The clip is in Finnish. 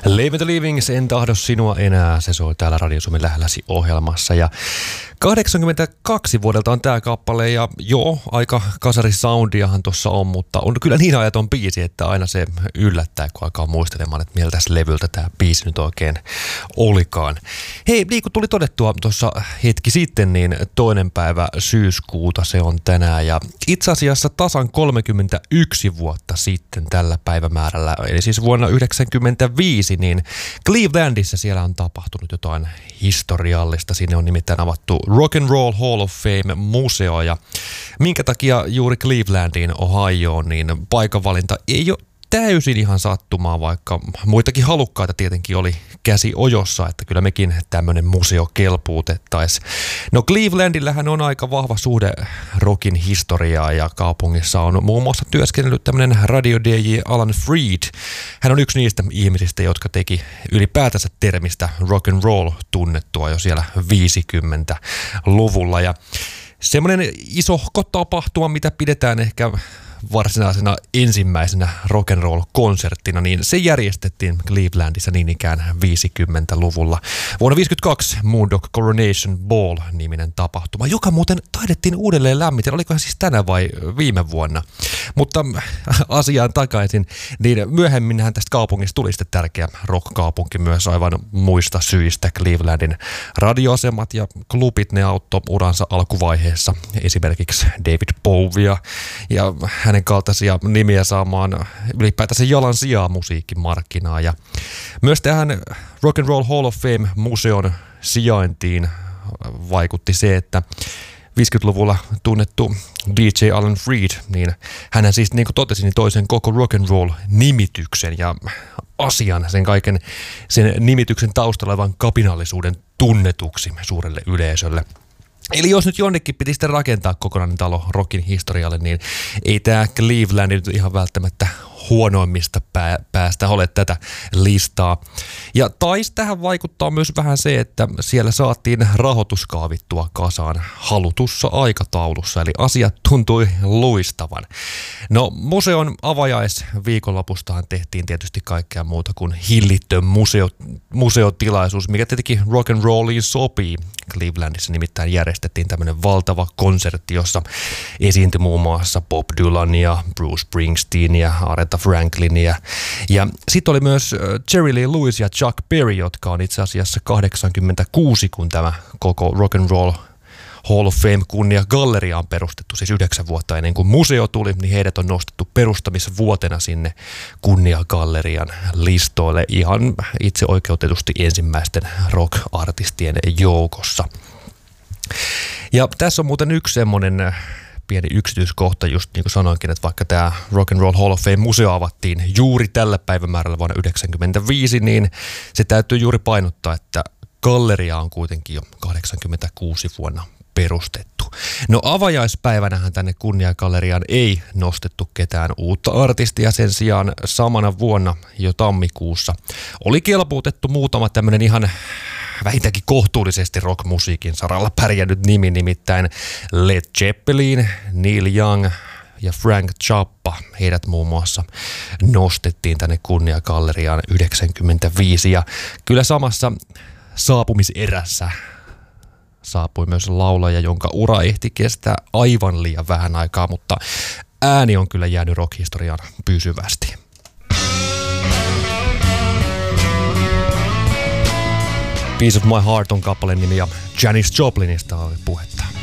Leave the Livings, en tahdo sinua enää, se soi täällä Radio Suomen lähelläsi ohjelmassa. Ja 82 vuodelta on tää kappale ja joo, aika kasarisoundiahan tossa on, mutta on kyllä niin ajaton biisi, että aina se yllättää, kun alkaa muistelemaan, että miltä levyltä tää biisi nyt oikein olikaan. Hei, niin kuin tuli todettua tuossa hetki sitten, niin 2. päivä syyskuuta se on tänään ja itse asiassa tasan 31 vuotta sitten tällä päivämäärällä, eli siis vuonna 1995, niin Clevelandissa siellä on tapahtunut jotain historiallista. Sinne on nimittäin avattu Rock and Roll Hall of Fame-museo ja minkä takia juuri Clevelandiin, Ohioon, niin paikanvalinta ei ole täysin ihan sattumaa, vaikka muitakin halukkaita tietenkin oli käsi ojossa, että kyllä mekin tämmöinen museo kelpuutettaisiin. No Clevelandillähän on aika vahva suhde rockin historiaa ja kaupungissa on muun muassa työskennellyt tämmöinen radio-DJ Alan Freed. Hän on yksi niistä ihmisistä, jotka teki ylipäätänsä termistä rock and roll tunnettua jo siellä 50-luvulla ja semmoinen iso tapahtuma, mitä pidetään ehkä varsinaisena ensimmäisenä rock'n'roll-konserttina, niin se järjestettiin Clevelandissa niin ikään 50-luvulla. Vuonna 1952 Moondog Coronation Ball-niminen tapahtuma, joka muuten taidettiin uudelleen lämmitellä. Olikohan siis tänä vai viime vuonna? Mutta asiaan takaisin, niin myöhemminhän tästä kaupungista tuli sitten tärkeä rock-kaupunki myös aivan muista syistä. Clevelandin radioasemat ja klubit, ne auttoi uransa alkuvaiheessa esimerkiksi David Bowiea ja hänen kaltaisia nimiä saamaan ylipäätänsä jalansijaa musiikkimarkkinaa. Ja myös tähän Rock and Roll Hall of Fame-museon sijaintiin vaikutti se, että 50-luvulla tunnettu DJ Alan Freed, niin hän siis niin kuin totesin, niin toisen koko rock and roll nimityksen ja asian, sen kaiken sen nimityksen taustalla olevan kapinallisuuden tunnetuksi suurelle yleisölle. Eli jos nyt jonnekin piti sitten rakentaa kokonainen talo rockin historialle, niin ei tämä Cleveland nyt ihan välttämättä huonoimmista päästä ole tätä listaa. Ja taisi tähän vaikuttaa myös vähän se, että siellä saatiin rahoitus kaavittua kasaan halutussa aikataulussa, eli asiat tuntui luistavan. No museon avajaisviikonlopustahan tehtiin tietysti kaikkea muuta kuin hillitön museotilaisuus, mikä tietenkin rock and rolliin sopii. Clevelandissa nimittäin järjestettiin tämmöinen valtava konsertti, jossa esiintyi muun muassa Bob Dylan ja Bruce Springsteen ja Aretha Franklin ja sitten oli myös Jerry Lee Lewis ja Chuck Berry, jotka on itse asiassa 86, kun tämä koko Rock and Roll Hall of Fame kunnia galleria on perustettu, siis 9 vuotta ennen kuin museo tuli, niin heidät on nostettu perustamisvuotena sinne kunniagallerian listoille ihan itse oikeutetusti ensimmäisten rock-artistien joukossa. Ja tässä on muuten yksi semmoinen pieni yksityiskohta, just niin kuin sanoinkin, että vaikka tämä Rock and Roll Hall of Fame-museo avattiin juuri tällä päivämäärällä vuonna 1995, niin se täytyy juuri painottaa, että galleria on kuitenkin jo 86 vuonna perustettu. No avajaispäivänähän tänne kunniagalleriaan ei nostettu ketään uutta artistia, sen sijaan samana vuonna jo tammikuussa oli kelpuutettu muutama tämmöinen ihan vähintäänkin kohtuullisesti rockmusiikin saralla pärjännyt nimi, nimittäin Led Zeppelin, Neil Young ja Frank Zappa. Heidät muun muassa nostettiin tänne kunniagalleriaan 95 ja kyllä samassa saapumiserässä saapui myös laulaja, jonka ura ehti kestää aivan liian vähän aikaa, mutta ääni on kyllä jäänyt rock-historiaan pysyvästi. Piece of My Heart on kappaleen nimi ja Janis Joplinista oli puhetta.